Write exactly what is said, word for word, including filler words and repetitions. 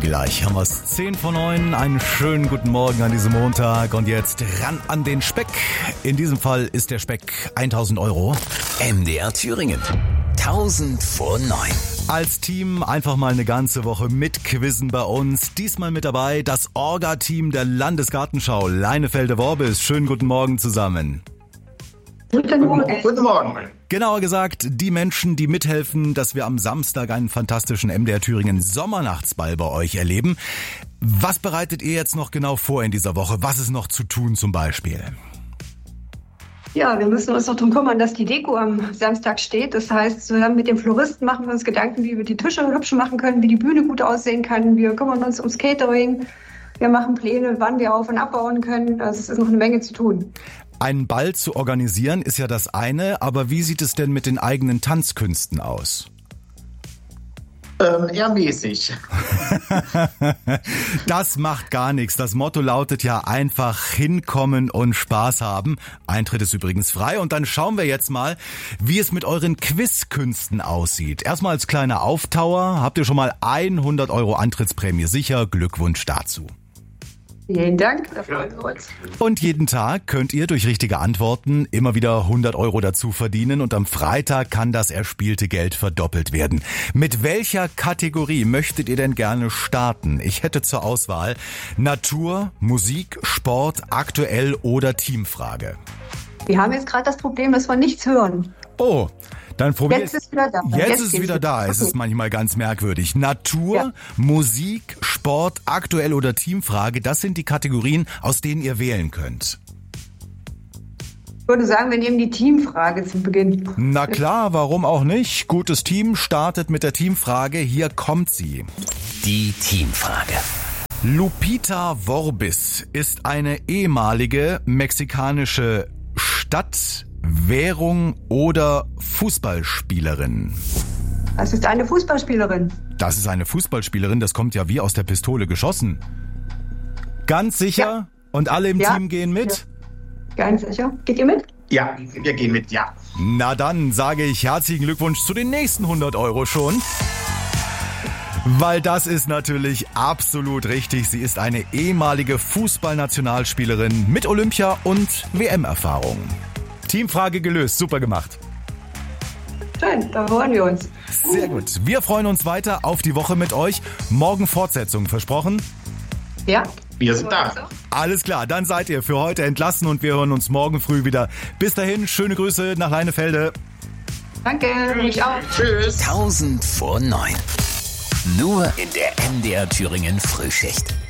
gleich haben wir es zehn vor neun. Einen schönen guten Morgen an diesem Montag. Und jetzt ran an den Speck. In diesem Fall ist der Speck tausend Euro. M D R Thüringen. tausend vor neun. Als Team einfach mal eine ganze Woche mitquizzen bei uns. Diesmal mit dabei das Orga-Team der Landesgartenschau. Leinefelde-Worbis. Schönen guten Morgen zusammen. Guten Morgen. Guten Morgen. Genauer gesagt, die Menschen, die mithelfen, dass wir am Samstag einen fantastischen M D R Thüringen Sommernachtsball bei euch erleben. Was bereitet ihr jetzt noch genau vor in dieser Woche? Was ist noch zu tun zum Beispiel? Ja, wir müssen uns noch darum kümmern, dass die Deko am Samstag steht. Das heißt, zusammen mit dem Floristen machen wir uns Gedanken, wie wir die Tische hübsch machen können, wie die Bühne gut aussehen kann. Wir kümmern uns ums Catering. Wir machen Pläne, wann wir auf- und abbauen können. Also es ist noch eine Menge zu tun. Einen Ball zu organisieren ist ja das eine, aber wie sieht es denn mit den eigenen Tanzkünsten aus? Ähm, eher mäßig. Das macht gar nichts. Das Motto lautet ja einfach hinkommen und Spaß haben. Eintritt ist übrigens frei. Und dann schauen wir jetzt mal, wie es mit euren Quizkünsten aussieht. Erstmal als kleiner Auftauer. Habt ihr schon mal hundert Euro Antrittsprämie sicher? Glückwunsch dazu. Vielen Dank, da freuen wir uns. Und jeden Tag könnt ihr durch richtige Antworten immer wieder hundert Euro dazu verdienen und am Freitag kann das erspielte Geld verdoppelt werden. Mit welcher Kategorie möchtet ihr denn gerne starten? Ich hätte zur Auswahl Natur, Musik, Sport, aktuell oder Teamfrage. Wir haben jetzt gerade das Problem, dass wir nichts hören. Oh, dann probier Jetzt ist es wieder da. Jetzt, Jetzt ist es geht's wieder da. wieder. Es ist Okay. manchmal ganz merkwürdig. Natur, Ja. Musik, Sport, aktuell oder Teamfrage, das sind die Kategorien, aus denen ihr wählen könnt. Ich würde sagen, wir nehmen die Teamfrage zum Beginn. Na klar, warum auch nicht? Gutes Team startet mit der Teamfrage. Hier kommt sie. Die Teamfrage. Lupita Worbis ist eine ehemalige mexikanische Stadt, Währung oder Fußballspielerin. Das ist eine Fußballspielerin. Das ist eine Fußballspielerin, das kommt ja wie aus der Pistole geschossen. Ganz sicher? Ja. Und alle im Ja. Team gehen mit? Ganz sicher. Geht ihr mit? Ja, wir gehen mit ja. Na dann sage ich herzlichen Glückwunsch zu den nächsten hundert Euro schon. Weil das ist natürlich absolut richtig. Sie ist eine ehemalige Fußballnationalspielerin mit Olympia- und W M-Erfahrung. Teamfrage gelöst, super gemacht. Schön, da freuen wir uns. Sehr gut. Wir freuen uns weiter auf die Woche mit euch. Morgen Fortsetzung, versprochen? Ja? Wir sind da. Alles klar, dann seid ihr für heute entlassen und wir hören uns morgen früh wieder. Bis dahin, schöne Grüße nach Leinefelde. Danke, ich auch. Tschüss. tausend vor neun. Nur in der M D R Thüringen Frühschicht.